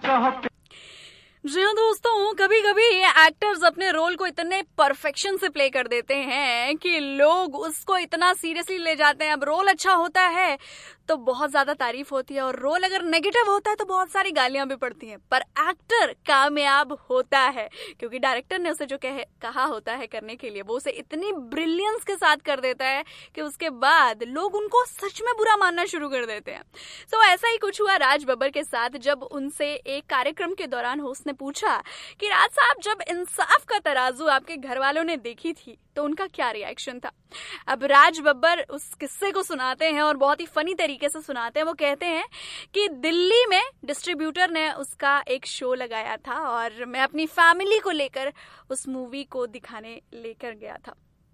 जी हाँ दोस्तों, कभी कभी एक्टर्स अपने रोल को इतने परफेक्शन से प्ले कर देते हैं कि लोग उसको इतना सीरियसली ले जाते हैं। अब रोल अच्छा होता है तो बहुत ज्यादा तारीफ होती है, और रोल अगर नेगेटिव होता है तो बहुत सारी गालियां भी पड़ती हैं। पर एक्टर कामयाब होता है क्योंकि डायरेक्टर ने उसे जो कहा होता है करने के लिए, वो उसे इतनी ब्रिलियंस के साथ कर देता है कि उसके बाद लोग उनको सच में बुरा मानना शुरू कर देते हैं। तो ऐसा ही कुछ हुआ राज बब्बर के साथ, जब उनसे एक कार्यक्रम के दौरान होस्ट ने पूछा कि राज साहब, जब इंसाफ का तराजू आपके घर वालों ने देखी थी तो उनका क्या रिएक्शन था। अब राज बब्बर उस किस्से को सुनाते हैं और बहुत ही फनी तरीके से सुनाते हैं। वो कहते हैं कि दिल्ली में डिस्ट्रीब्यूटर ने उसका एक शो लगाया था और मैं अपनी फैमिली को लेकर उस मूवी को दिखाने लेकर गया था।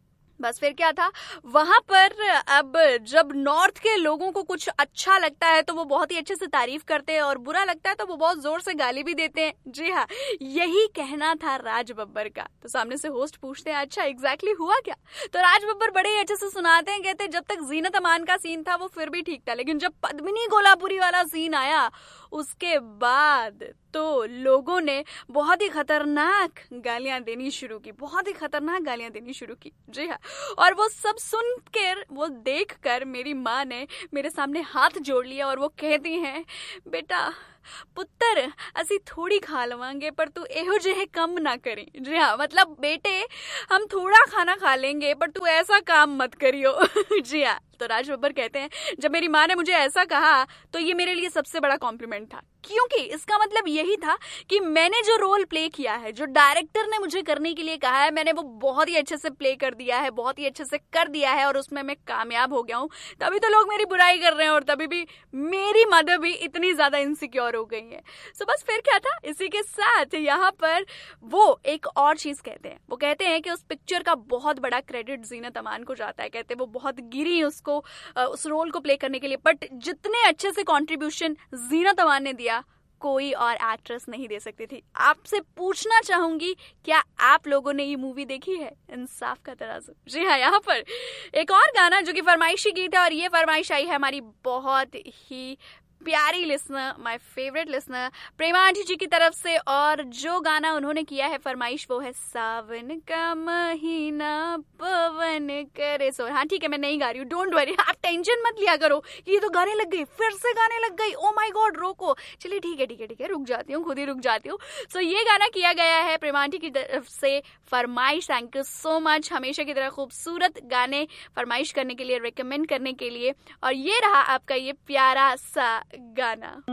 बस फिर क्या था वहां पर, अब जब नॉर्थ के लोगों को कुछ अच्छा लगता है तो वो बहुत ही अच्छे से तारीफ करते हैं, और बुरा लगता है तो वो बहुत जोर से गाली भी देते हैं। जी हाँ, यही कहना था राज बब्बर का। तो सामने से होस्ट पूछते हैं, अच्छा एग्जैक्टली हुआ क्या? तो राज बब्बर बड़े ही अच्छे से सुनाते हैं। कहते हैं, जब तक जीनत अमान का सीन था वो फिर भी ठीक था, लेकिन जब पद्मिनी कोल्हापुरी वाला सीन आया उसके बाद तो लोगों ने बहुत ही खतरनाक गालियां देनी शुरू की, बहुत ही खतरनाक गालियां देनी शुरू की। जी हाँ, और वो सब सुनकर, वो देखकर मेरी माँ ने मेरे सामने हाथ जोड़ लिया और वो कहती हैं, बेटा पुत्र असी थोड़ी खा लवांगे पर तू एहो जेहे कम ना करी। जी हाँ, मतलब बेटे हम थोड़ा खाना खा लेंगे पर तू ऐसा काम मत करियो। जी हाँ, तो राज बब्बर कहते हैं, जब मेरी माँ ने मुझे ऐसा कहा तो ये मेरे लिए सबसे बड़ा कॉम्प्लीमेंट था, क्योंकि इसका मतलब यही था कि मैंने जो रोल प्ले किया है, जो डायरेक्टर ने मुझे करने के लिए कहा है, मैंने वो बहुत ही अच्छे से प्ले कर दिया है, बहुत ही अच्छे से कर दिया है, और उसमें मैं कामयाब हो गया हूँ। तभी तो लोग मेरी बुराई कर रहे हैं और तभी भी मेरी मदर भी इतनी ज्यादा इनसिक्योर हो गई है। सो बस फिर क्या था, इसी के साथ यहाँ पर वो एक और चीज कहते हैं। वो कहते हैं कि उस पिक्चर का बहुत बड़ा क्रेडिट जीनत अमान को जाता है। कहते हैं वो बहुत गिरी उसको उस रोल को प्ले करने के लिए, बट जितने अच्छे से कॉन्ट्रीब्यूशन जीनत अमान ने दिया कोई और एक्ट्रेस नहीं दे सकती थी। आपसे पूछना चाहूंगी, क्या आप लोगों ने ये मूवी देखी है, इंसाफ का तराजू? जी हाँ, यहाँ पर एक और गाना जो कि फरमाइशी गीत है, और ये फरमाइश आई है हमारी बहुत ही प्यारी listener, my favourite listener Prema aunty जी की तरफ से, और जो गाना उन्होंने किया है फरमाइश वो है सावन का महीना पवन करे सो। हाँ ठीक है, मैं नहीं गा रही हूँ, डोंट वरी, आप टेंशन मत लिया करो। ये तो गाने लग गई, फिर से गाने लग गई, ओ माय गॉड, रोको। चलिए ठीक है, रुक जाती हूँ, खुद ही रुक जाती हूँ। सो ये गाना किया गया है प्रेमा आंटी की तरफ से फरमाइश। थैंक यू सो मच, हमेशा की तरह खूबसूरत गाने फरमाइश करने के लिए, रिकमेंड करने के लिए। और ये रहा आपका ये प्यारा सा गाना।